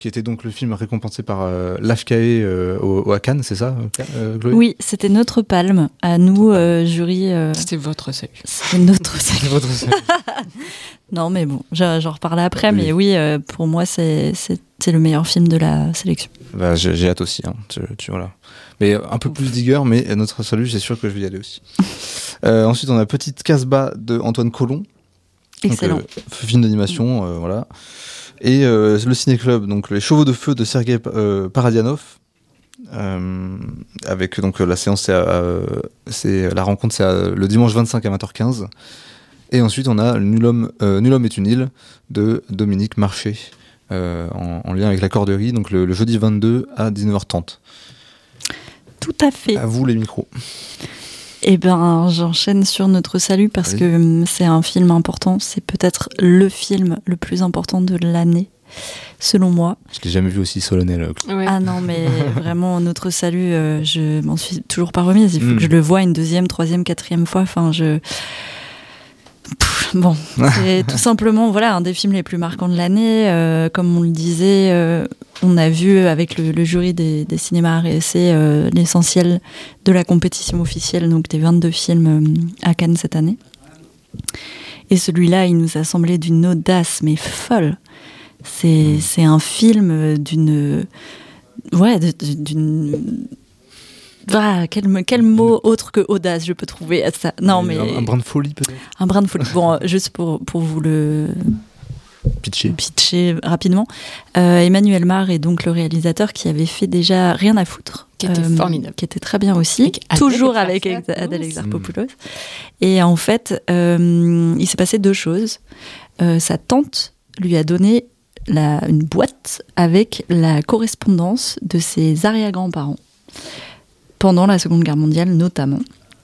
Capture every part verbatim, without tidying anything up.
qui était donc le film récompensé par euh, l'A F K A euh, au, au à Cannes, c'est ça, euh, Chloé ? Oui, c'était notre palme, à nous, euh, jury. Euh... C'était votre salut. C'était notre salut. Votre salut. Non, mais bon, j'en, j'en reparlerai après, oui. mais oui, euh, pour moi, c'est, c'est, c'est le meilleur film de la sélection. Bah, j'ai, j'ai hâte aussi, hein, tu, tu, voilà. Mais un peu plus d'igueur, mais notre salut, j'ai sûr que je vais y aller aussi. euh, ensuite, on a Petite Casbah de Antoine Colomb. Excellent. Donc, euh, film d'animation, euh, voilà. Et euh, le Ciné-Club, donc Les Chevaux de Feu de Sergei euh, Paradianov. Euh, avec donc la séance, c'est, euh, c'est la rencontre, c'est à, le dimanche vingt-cinq à vingt heures quinze. Et ensuite, on a Nul homme, euh, Nul homme est une île de Dominique Marché, euh, en, en lien avec la Corderie, donc le, le jeudi vingt-deux à dix-neuf heures trente. Tout à fait. À vous les micros. Eh ben, j'enchaîne sur Notre Salut parce oui. que hum, c'est un film important. C'est peut-être le film le plus important de l'année, selon moi. Je l'ai jamais vu aussi solennel. Ouais. Ah non, mais vraiment, Notre Salut, euh, je m'en suis toujours pas remise. Il faut mmh. que je le voie une deuxième, troisième, quatrième fois. Enfin, je... Pff, bon, c'est tout simplement voilà, un des films les plus marquants de l'année. Euh, comme on le disait, euh, on a vu avec le, le jury des, des cinémas arts et essais euh, l'essentiel de la compétition officielle, donc des vingt-deux films euh, à Cannes cette année. Et celui-là, il nous a semblé d'une audace, mais folle. C'est, mmh. c'est un film d'une... Ouais, d'une... Ah, quel, quel mot autre que audace je peux trouver à ça. Non, mais un, un brin de folie peut-être. Un brin de folie. Bon, juste pour, pour vous le pitcher, pitcher rapidement. Euh, Emmanuel Mar est donc le réalisateur qui avait fait déjà Rien à foutre. Qui était euh, formidable. Qui était très bien aussi. Avec toujours avec Adèle Exarchopoulos. Mmh. Et en fait, euh, il s'est passé deux choses. Euh, sa tante lui a donné la, une boîte avec la correspondance de ses arrière-grands-parents. Pendant la Seconde Guerre mondiale notamment.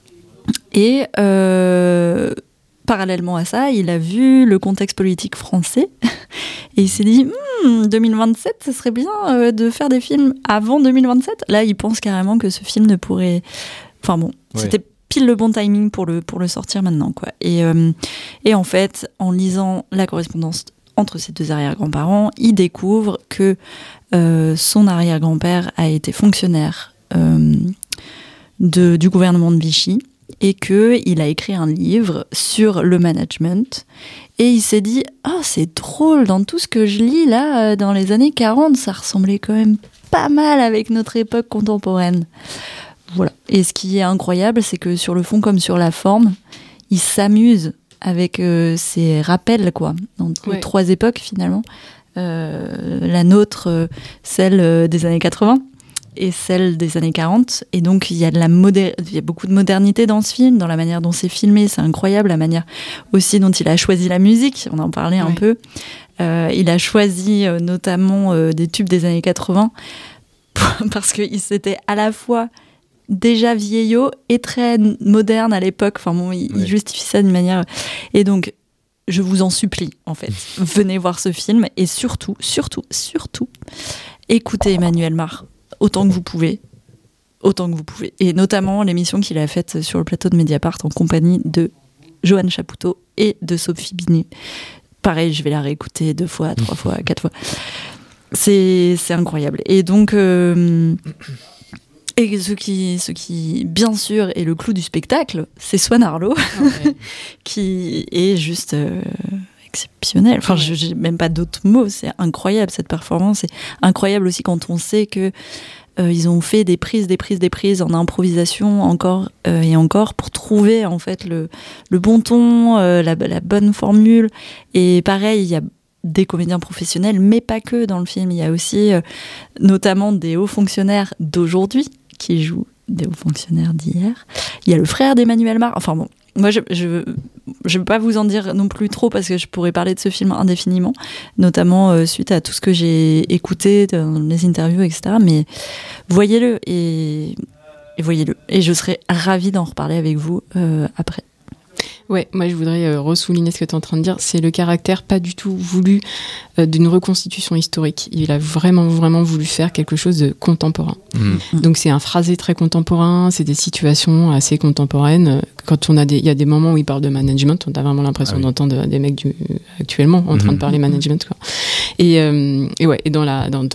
Et euh, parallèlement à ça, il a vu le contexte politique français et il s'est dit hm, deux mille vingt-sept, ce serait bien euh, de faire des films avant deux mille vingt-sept. Là, il pense carrément que ce film ne pourrait... Enfin bon, ouais. C'était pile le bon timing pour le, pour le sortir maintenant, quoi. Et, euh, et en fait, en lisant la correspondance entre ses deux arrière-grands-parents, il découvre que euh, son arrière-grand-père a été fonctionnaire euh, De, du gouvernement de Vichy et qu'il a écrit un livre sur le management et il s'est dit « Oh, c'est drôle, dans tout ce que je lis là, dans les années quarante, ça ressemblait quand même pas mal avec notre époque contemporaine. » Voilà. Et ce qui est incroyable, c'est que sur le fond comme sur la forme, il s'amuse avec euh, ces rappels, quoi, entre ouais. les trois époques finalement. Euh, la nôtre, euh, celle des années quatre-vingts, et celle des années quarante. Et donc, il y a de la modé- il y a beaucoup de modernité dans ce film, dans la manière dont c'est filmé. C'est incroyable, la manière aussi dont il a choisi la musique. On en parlait un oui. peu. Euh, il a choisi euh, notamment euh, des tubes des années quatre-vingts parce qu'il s'était à la fois déjà vieillot et très moderne à l'époque. Enfin bon, il, oui. il justifie ça d'une manière... Et donc, je vous en supplie, en fait. Venez voir ce film et surtout, surtout, surtout, écoutez Emmanuel Mar. Autant que vous pouvez, autant que vous pouvez. Et notamment l'émission qu'il a faite sur le plateau de Mediapart en compagnie de Johan Chapoutot et de Sophie Binet. Pareil, je vais la réécouter deux fois, trois fois, quatre fois. C'est, c'est incroyable. Et donc, euh, et ce qui, ce qui, bien sûr, est le clou du spectacle, c'est Swan Arlo, okay. qui est juste... Euh, exceptionnel. Enfin, je n'ai même pas d'autres mots. C'est incroyable, cette performance. C'est incroyable aussi quand on sait que euh, ils ont fait des prises, des prises, des prises en improvisation encore euh, et encore pour trouver en fait le, le bon ton, euh, la, la bonne formule. Et pareil, il y a des comédiens professionnels, mais pas que dans le film. Il y a aussi euh, notamment des hauts fonctionnaires d'aujourd'hui qui jouent des hauts fonctionnaires d'hier. Il y a le frère d'Emmanuel Mar. Enfin bon, moi, je je je veux pas vous en dire non plus trop parce que je pourrais parler de ce film indéfiniment, notamment euh, suite à tout ce que j'ai écouté dans les interviews, et cetera. Mais voyez-le et, et voyez-le. Et je serais ravie d'en reparler avec vous euh, après. Ouais, moi je voudrais euh, ressouligner ce que tu es en train de dire. C'est le caractère pas du tout voulu euh, d'une reconstitution historique. Il a vraiment, vraiment voulu faire quelque chose de contemporain. Mmh. Donc c'est un phrasé très contemporain, c'est des situations assez contemporaines. Quand on a des, il y a des moments où il parle de management, on a vraiment l'impression ah oui. d'entendre des mecs du, actuellement en train mmh. de parler management, quoi. Et, euh, et ouais, et dans la, dans, dans